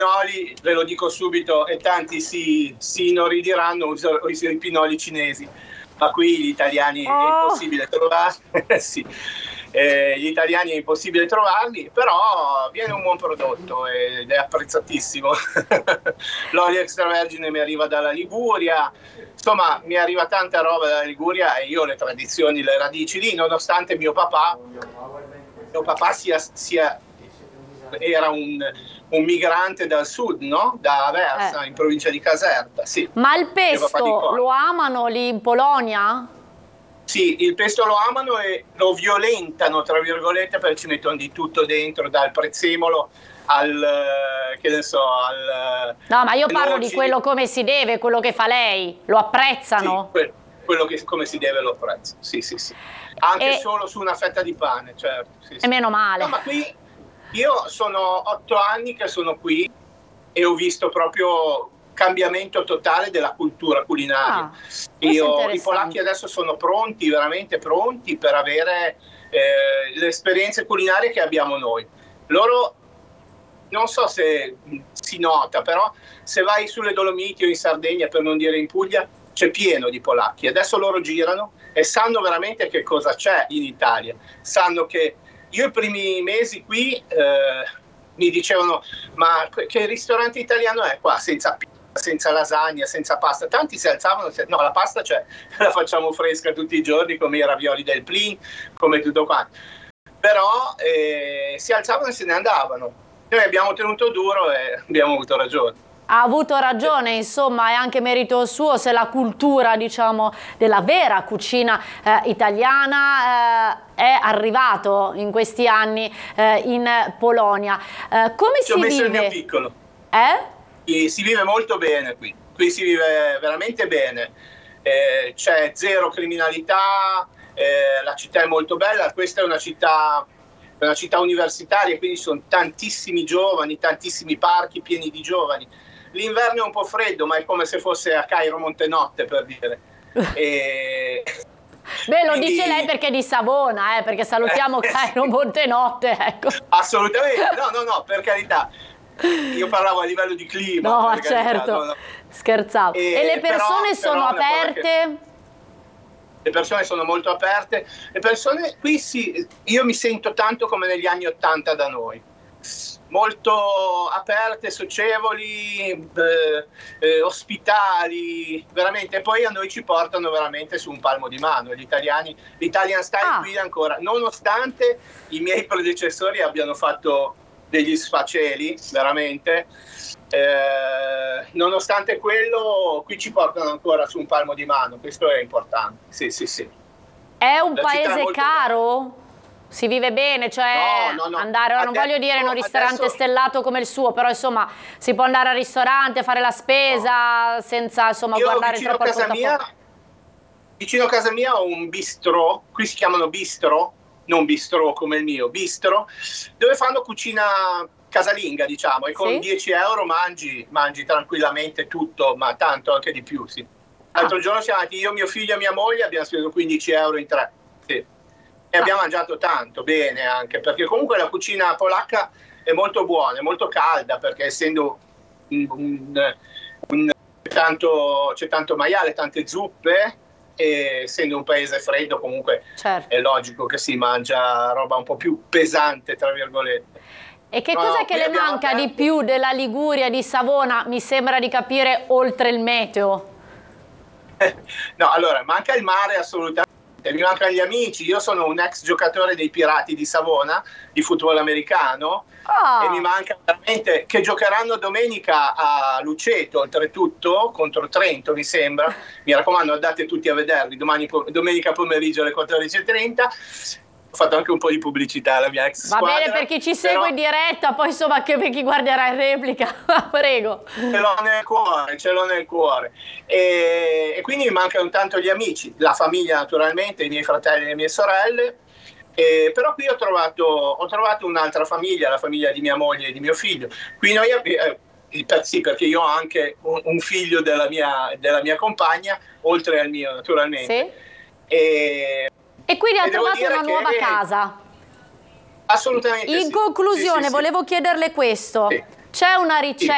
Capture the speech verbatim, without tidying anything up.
pinoli, ve lo dico subito, e tanti si, si inorridiranno, uso, uso i pinoli cinesi, ma qui gli italiani oh. è impossibile trovarli. sì. eh, gli italiani è impossibile trovarli, però viene un buon prodotto ed è apprezzatissimo. L'olio extravergine mi arriva dalla Liguria, insomma mi arriva tanta roba dalla Liguria e io le tradizioni, le radici lì, nonostante mio papà, mio papà sia, sia era un, un migrante dal sud, no? Da Aversa, eh. in provincia di Caserta. Sì. Ma il pesto lo amano lì in Polonia? Sì, il pesto lo amano e lo violentano, tra virgolette, perché ci mettono di tutto dentro, dal prezzemolo al, che ne so, al... No, ma io parlo di quello come si deve, quello che fa lei. Lo apprezzano? Sì, quello, quello che come si deve lo apprezzo, sì, sì, sì. Anche e... solo su una fetta di pane, certo. Sì, sì. E meno male. No, ma qui io sono otto anni che sono qui e ho visto proprio cambiamento totale della cultura culinaria. Ah, io, i polacchi adesso sono pronti, veramente pronti per avere eh, le esperienze culinarie che abbiamo noi. Loro, non so se si nota, però se vai sulle Dolomiti o in Sardegna, per non dire in Puglia, c'è pieno di polacchi. Adesso loro girano e sanno veramente che cosa c'è in Italia. Sanno che io i primi mesi qui eh, mi dicevano ma che ristorante italiano è qua senza pizza, senza lasagna, senza pasta? Tanti si alzavano e no, la pasta c'è, la facciamo fresca tutti i giorni come i ravioli del Plin, come tutto quanto. Però eh, si alzavano e se ne andavano. Noi abbiamo tenuto duro e abbiamo avuto ragione. Ha avuto ragione, insomma, è anche merito suo se la cultura, diciamo, della vera cucina eh, italiana eh, è arrivato in questi anni eh, in Polonia. Eh, come Ci si ho messo vive? il mio piccolo. Eh? E si vive molto bene qui, qui si vive veramente bene, eh, c'è zero criminalità, eh, la città è molto bella, questa è una città... è una città universitaria, quindi sono tantissimi giovani, tantissimi parchi pieni di giovani. L'inverno è un po' freddo, ma è come se fosse a Cairo Montenotte, per dire. E... Beh, lo quindi... dice lei perché è di Savona, eh, perché salutiamo eh, Cairo Montenotte, ecco. Assolutamente, no, no, no, per carità. Io parlavo a livello di clima. No, certo, no, no. Scherzavo. E, e le persone però, sono però aperte? Che... Le persone sono molto aperte, le persone qui si, io mi sento tanto come negli anni ottanta da noi, molto aperte, socievoli, eh, eh, ospitali, veramente, e poi a noi ci portano veramente su un palmo di mano, gli italiani, l'Italian Style ah. qui ancora, nonostante i miei predecessori abbiano fatto degli sfaceli, veramente, Eh, nonostante quello qui ci portano ancora su un palmo di mano, questo è importante. Sì, sì, sì. È un La paese è caro? Bella. Si vive bene, cioè no, no, no. andare, adesso, non voglio dire in un ristorante adesso... stellato come il suo, però insomma si può andare al ristorante, fare la spesa no. senza insomma Io guardare troppo al portafoglio. Mia, vicino a casa mia ho un bistrò, qui si chiamano bistrò, non bistrò come il mio, bistrò, dove fanno cucina casalinga, diciamo, e con sì? dieci euro mangi, mangi tranquillamente tutto, ma tanto anche di più, sì. L'altro ah. giorno siamo andati io, mio figlio e mia moglie, abbiamo speso quindici euro in tre, sì. E ah. abbiamo mangiato tanto, bene anche, perché comunque la cucina polacca è molto buona, è molto calda, perché essendo un, un, un, tanto, c'è tanto maiale, tante zuppe, e essendo un paese freddo comunque certo. è logico che si mangia roba un po' più pesante, tra virgolette. E che cos'è no, che le manca aperto... di più della Liguria, di Savona, mi sembra di capire, oltre il meteo? No, allora, manca il mare assolutamente, mi mancano gli amici, io sono un ex giocatore dei Pirati di Savona, di football americano, oh. e mi manca veramente, che giocheranno domenica a Luceto, oltretutto, contro Trento mi sembra, mi raccomando andate tutti a vederli, domani, domenica pomeriggio alle quattordici e trenta. Ho fatto anche un po' di pubblicità alla mia ex squadra. Va bene, per chi ci segue però... in diretta, poi insomma anche per chi guarderà in replica, prego. Ce l'ho nel cuore, ce l'ho nel cuore. E, e quindi mi mancano tanto gli amici, la famiglia naturalmente, i miei fratelli e le mie sorelle. E, però qui ho trovato, ho trovato un'altra famiglia, la famiglia di mia moglie e di mio figlio. Qui noi eh, sì, perché io ho anche un, un figlio della mia, della mia compagna, oltre al mio naturalmente. Sì. E, E quindi ha trovato una nuova che... casa. Assolutamente. In sì. conclusione, sì, sì, volevo sì. chiederle questo. Sì. C'è una ricetta